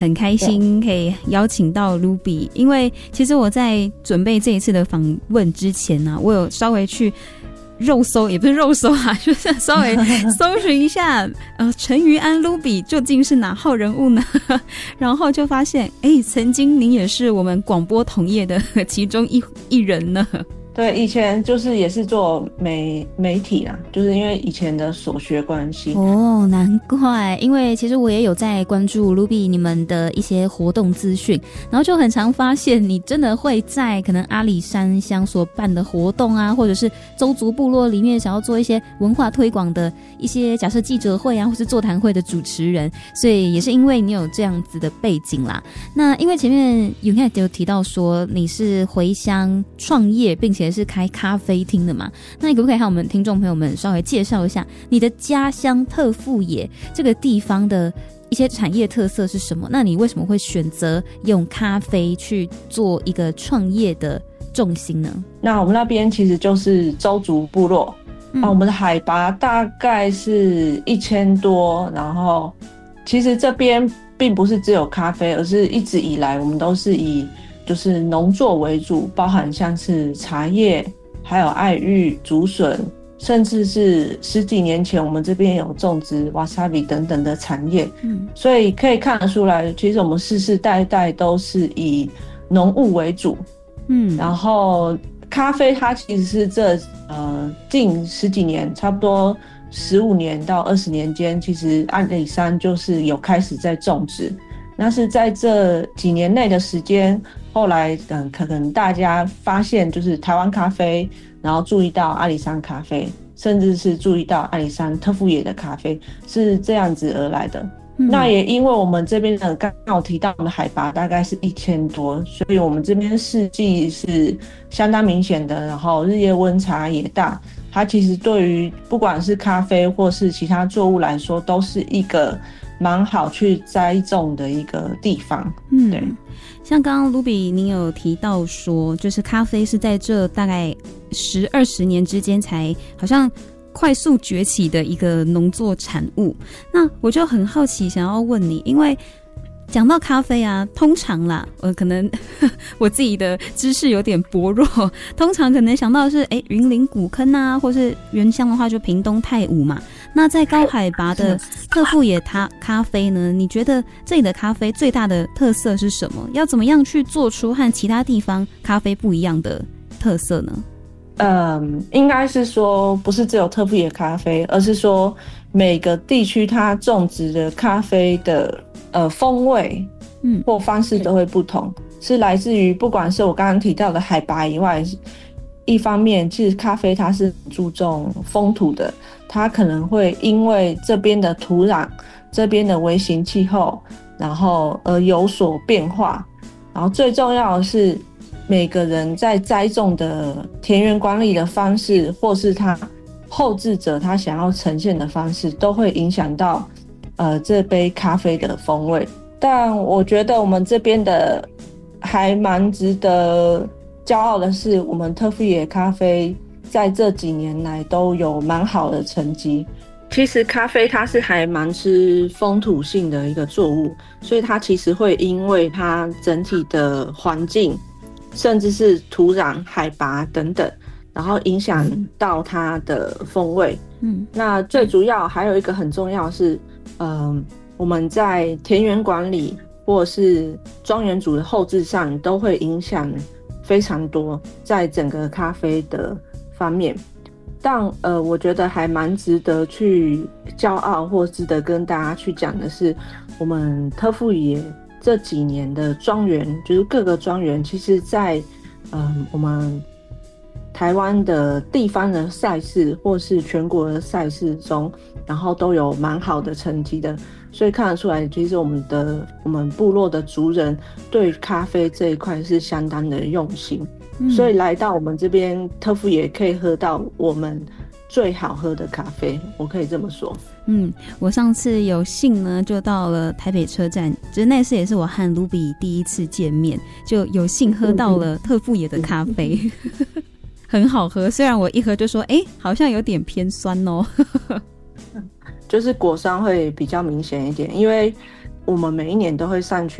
很开心可以邀请到 Ruby， 因为其实我在准备这一次的访问之前呢，我有稍微去肉搜，也不是肉搜啊，就是稍微搜寻一下陈于安 Ruby 究竟是哪号人物呢？然后就发现曾经您也是我们广播同业的其中一人呢。 对，以前就是也是做媒体啦，就是因为以前的所学关系。 哦，难怪，因为其实我也有在关注 Ruby 你们的一些活动资讯，然后就很常发现你真的会在可能阿里山乡所办的活动啊，或者是邹族部落里面想要做一些文化推广的一些假设记者会啊，或是座谈会的主持人，所以也是因为你有这样子的背景啦。那因为前面 Yunhei 有提到说你是回乡创业并且是开咖啡厅的嘛，那你可不可以和我们听众朋友们稍微介绍一下你的家乡特富野这个地方的一些产业特色是什么？那你为什么会选择用咖啡去做一个创业的重心呢？ 那我们那边其实就是邹族部落，我们的海拔大概是1000多，然后其实这边并不是只有咖啡，而是一直以来我们都是以就是农作为主，包含像是茶叶，还有爱玉、竹笋，甚至是10几年前我们这边有种植 wasabi 等等的产业。所以可以看得出来，其实我们世世代代都是以农务为主。然后咖啡它其实是这近10几年，差不多15年到20年间，其实阿里山就是有开始在种植。那是在这几年内的时间，后来可能大家发现就是台湾咖啡，然后注意到阿里山咖啡，甚至是注意到阿里山特富野的咖啡，是这样子而来的。那也因为我们这边的刚刚有提到我们的海拔大概是1000多，所以我们这边四季是相当明显的，然后日夜温差也大，它其实对于不管是咖啡或是其他作物来说，都是一个蛮好去栽种的一个地方。对， 像刚刚 Ruby 您有提到说，就是咖啡是在这大概10-20年之间才好像快速崛起的一个农作产物。那我就很好奇想要问你，因为讲到咖啡啊，通常啦可能我自己的知识有点薄弱，通常可能想到的是云林古坑啊，或是原乡的话就屏东太武嘛。那在高海拔的特富野咖啡呢，你觉得这里的咖啡最大的特色是什么？要怎么样去做出和其他地方咖啡不一样的特色呢？ 应该是说不是只有特富野咖啡，而是说每个地区它种植的咖啡的风味或方式都会不同，是来自于不管是我刚刚提到的海拔以外，一方面其实咖啡它是注重风土的，它可能会因为这边的土壤、这边的微型气候，然后而有所变化。然后最重要的是每个人在栽种的田园管理的方式，或是他后制者他想要呈现的方式，都会影响到这杯咖啡的风味。但我觉得我们这边的还蛮值得骄傲的是，我们特富野咖啡在这几年来都有蛮好的成绩。其实咖啡它是还蛮吃风土性的一个作物，所以它其实会因为它整体的环境，甚至是土壤、海拔等等，然后影响到它的风味。那最主要还有一个很重要的是，我们在田园管理或是庄园主的后制上都会影响非常多，在整个咖啡的方面。但我觉得还蛮值得去骄傲或值得跟大家去讲的是，我们特富野这几年的庄园，就是各个庄园，其实在我们台湾的地方的赛事或是全国的赛事中，然后都有蛮好的成绩的，所以看得出来，其实我们部落的族人对咖啡这一块是相当的用心。所以来到我们这边特富野可以喝到我们最好喝的咖啡，我可以这么说。 我上次有幸呢就到了台北车站，就是那次也是我和 Ruby 第一次见面，就有幸喝到了特富野的咖啡。很好喝，虽然我一喝就说好像有点偏酸哦。 就是果酸会比较明显一点，因为我们每一年都会上去